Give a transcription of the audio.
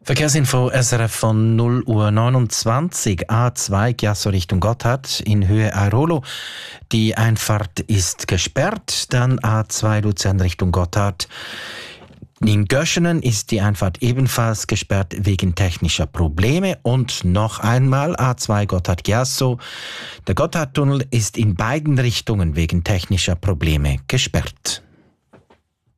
Verkehrsinfo SRF von 0:29 Uhr, A2 Chiasso Richtung Gotthard in Höhe Airolo. Die Einfahrt ist gesperrt, dann A2 Luzern Richtung Gotthard. In Göschenen ist die Einfahrt ebenfalls gesperrt wegen technischer Probleme. Und noch einmal A2 Gotthard-Chiasso. Der Gotthardtunnel ist in beiden Richtungen wegen technischer Probleme gesperrt.